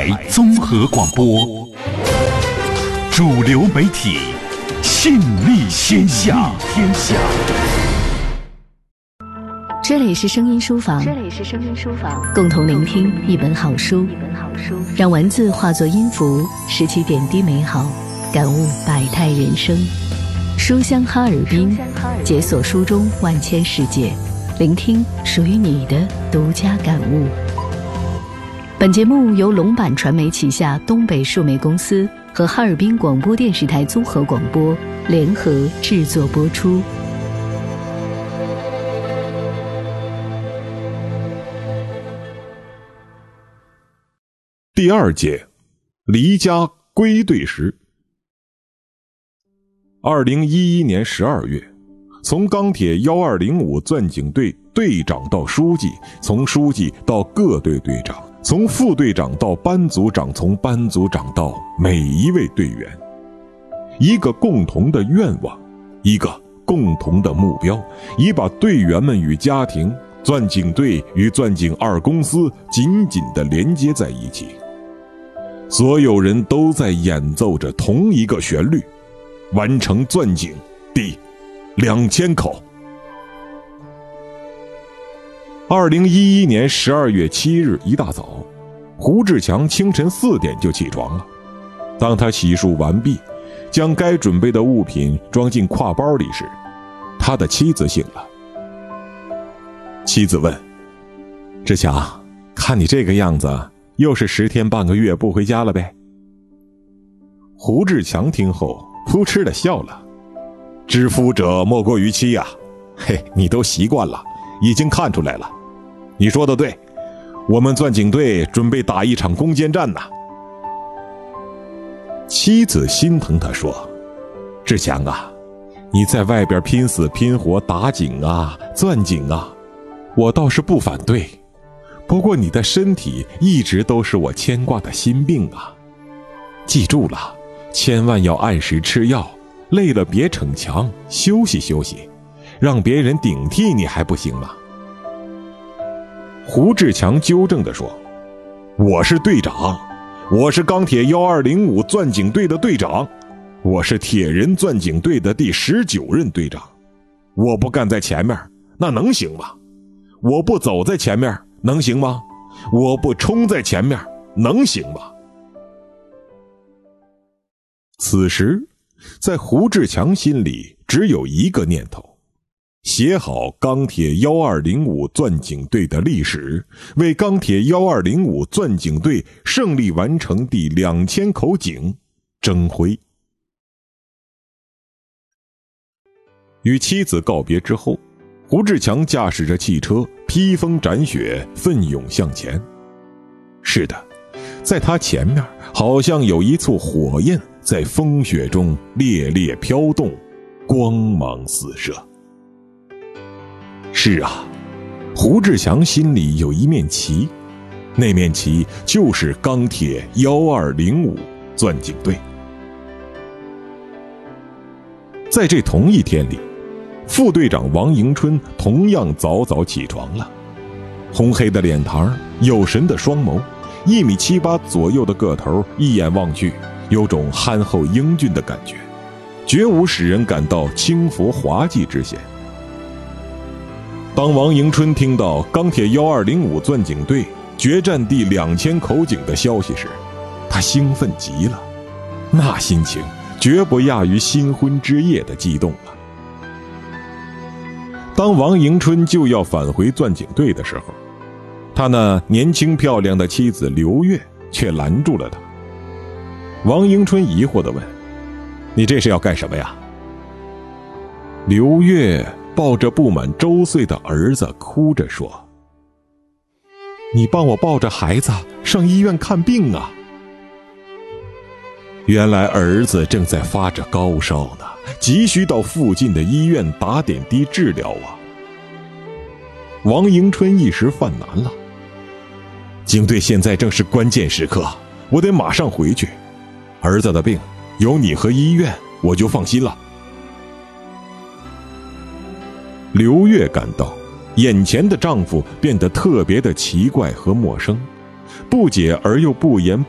台综合广播，主流媒体，信力天下。 这里是声音书房，共同聆听一本好书，让文字化作音符，拾起点滴美好，感悟百态人生。书香哈尔滨，解锁书中万千世界，聆听属于你的独家感悟。本节目由龙版传媒旗下东北数媒公司和哈尔滨广播电视台综合广播联合制作播出。 第二节，离家归队时。2011年12月，从钢铁1205钻井队队长到书记，从书记到各队队长，从副队长到班组长，从班组长到每一位队员，一个共同的愿望，一个共同的目标，已把队员们与家庭、钻井队与钻井二公司紧紧地连接在一起。所有人都在演奏着同一个旋律，完成钻井第2000口。2011年12月7日一大早，胡志强清晨4点就起床了。当他洗漱完毕，将该准备的物品装进挎包里时，他的妻子醒了。妻子问：志强，看你这个样子，又是10天半个月不回家了呗？胡志强听后扑哧地笑了：知夫者莫过于妻呀，嘿，你都习惯了，已经看出来了。你说的对，我们钻井队准备打一场攻坚战呐。妻子心疼他说：志强啊，你在外边拼死拼活打井啊钻井啊，我倒是不反对，不过你的身体一直都是我牵挂的心病啊。记住了，千万要按时吃药，累了别逞强，休息休息，让别人顶替你还不行吗？胡志强纠正地说：我是队长，我是钢铁1205钻井队的队长，我是铁人钻井队的第19任队长，我不干在前面，那能行吗？我不走在前面，能行吗？我不冲在前面，能行吗？此时，在胡志强心里只有一个念头：写好钢铁1205钻井队的历史，为钢铁1205钻井队胜利完成第2000口井争辉。与妻子告别之后，胡志强驾驶着汽车披风斩雪，奋勇向前。是的，在他前面好像有一簇火焰在风雪中烈烈飘动，光芒四射。是啊，胡志强心里有一面旗，那面旗就是钢铁1205钻井队。在这同一天里，副队长王迎春同样早早起床了。红黑的脸庞，有神的双眸，1.78米左右的个头，一眼望去有种憨厚英俊的感觉，绝无使人感到轻浮滑稽之嫌。当王迎春听到钢铁1205钻井队决战第2000口井的消息时，他兴奋极了，那心情绝不亚于新婚之夜的激动了。当王迎春就要返回钻井队的时候，他那年轻漂亮的妻子刘月却拦住了他。王迎春疑惑地问：你这是要干什么呀？刘月抱着不满周岁的儿子哭着说：你帮我抱着孩子上医院看病啊。原来儿子正在发着高烧呢，急需到附近的医院打点滴治疗啊。王迎春一时犯难了：警队现在正是关键时刻，我得马上回去，儿子的病有你和医院，我就放心了。刘月感到眼前的丈夫变得特别的奇怪和陌生，不解而又不言